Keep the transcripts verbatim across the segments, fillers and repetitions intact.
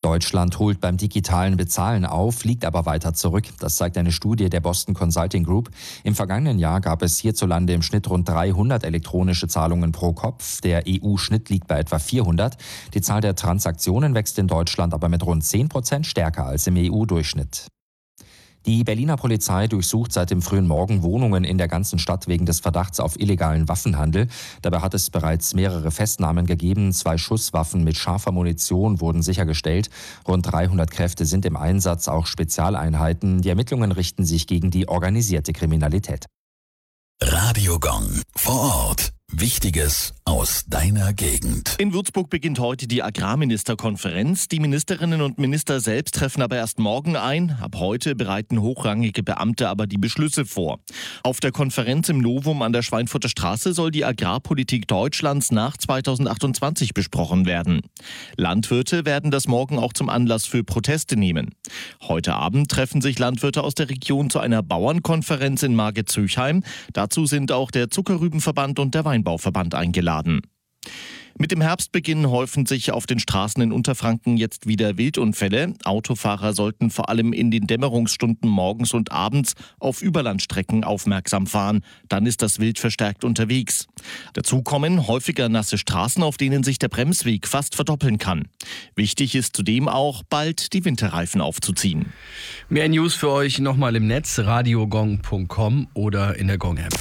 Deutschland holt beim digitalen Bezahlen auf, liegt aber weiter zurück. Das zeigt eine Studie der Boston Consulting Group. Im vergangenen Jahr gab es hierzulande im Schnitt rund dreihundert elektronische Zahlungen pro Kopf. Der E U-Schnitt liegt bei etwa vierhundert. Die Zahl der Transaktionen wächst in Deutschland aber mit rund zehn Prozent stärker als im E U-Durchschnitt. Die Berliner Polizei durchsucht seit dem frühen Morgen Wohnungen in der ganzen Stadt wegen des Verdachts auf illegalen Waffenhandel. Dabei hat es bereits mehrere Festnahmen gegeben. Zwei Schusswaffen mit scharfer Munition wurden sichergestellt. Rund dreihundert Kräfte sind im Einsatz, auch Spezialeinheiten. Die Ermittlungen richten sich gegen die organisierte Kriminalität. Radio Gong vor Ort. Wichtiges aus deiner Gegend. In Würzburg beginnt heute die Agrarministerkonferenz. Die Ministerinnen und Minister selbst treffen aber erst morgen ein. Ab heute bereiten hochrangige Beamte aber die Beschlüsse vor. Auf der Konferenz im Novum an der Schweinfurter Straße soll die Agrarpolitik Deutschlands nach zweitausendachtundzwanzig besprochen werden. Landwirte werden das morgen auch zum Anlass für Proteste nehmen. Heute Abend treffen sich Landwirte aus der Region zu einer Bauernkonferenz in Margit-Züchheim. Dazu sind auch der Zuckerrübenverband und der Weinbauverband eingeladen. Mit dem Herbstbeginn häufen sich auf den Straßen in Unterfranken jetzt wieder Wildunfälle. Autofahrer sollten vor allem in den Dämmerungsstunden morgens und abends auf Überlandstrecken aufmerksam fahren. Dann ist das Wild verstärkt unterwegs. Dazu kommen häufiger nasse Straßen, auf denen sich der Bremsweg fast verdoppeln kann. Wichtig ist zudem auch, bald die Winterreifen aufzuziehen. Mehr News für euch nochmal im Netz, radiogong punkt com oder in der Gong-App.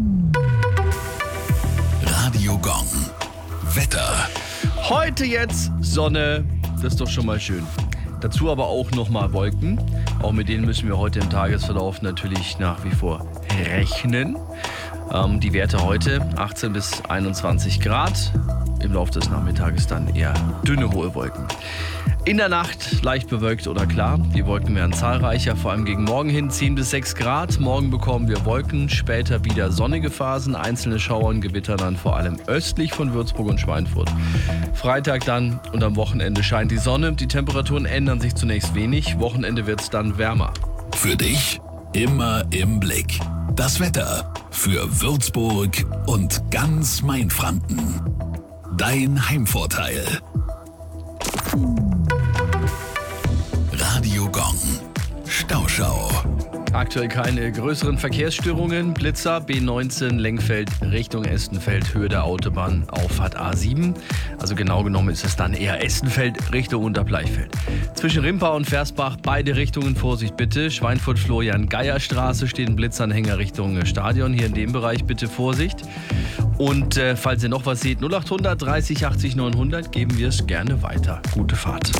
Radio Gong. Wetter. Heute jetzt Sonne, das ist doch schon mal schön. Dazu aber auch nochmal Wolken. Auch mit denen müssen wir heute im Tagesverlauf natürlich nach wie vor rechnen. Ähm, die Werte heute achtzehn bis einundzwanzig Grad. Im Laufe des Nachmittages dann eher dünne, hohe Wolken. In der Nacht leicht bewölkt oder klar. Die Wolken werden zahlreicher, vor allem gegen Morgen hin zehn bis sechs Grad. Morgen bekommen wir Wolken, später wieder sonnige Phasen. Einzelne Schauer und Gewitter dann vor allem östlich von Würzburg und Schweinfurt. Freitag dann und am Wochenende scheint die Sonne. Die Temperaturen ändern sich zunächst wenig. Wochenende wird es dann wärmer. Für dich immer im Blick. Das Wetter für Würzburg und ganz Mainfranken. Dein Heimvorteil. Radio Gong. Stauschau. Aktuell keine größeren Verkehrsstörungen. Blitzer B neunzehn Lenkfeld Richtung Estenfeld, Höhe der Autobahn, Auffahrt A sieben. Also genau genommen ist es dann eher Estenfeld Richtung Unterbleichfeld. Zwischen Rimpau und Versbach beide Richtungen Vorsicht bitte. Schweinfurt-Florian-Geier-Straße steht ein Blitzanhänger Richtung Stadion. Hier in dem Bereich bitte Vorsicht. Und äh, falls ihr noch was seht, null achthundert dreißig achtzig neunhundert, geben wir es gerne weiter. Gute Fahrt.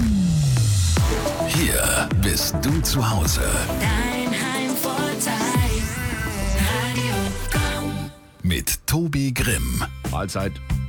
Hier bist du zu Hause. Dein Heimvorteil. Radio Gong. Mit Tobi Grimm. Mahlzeit.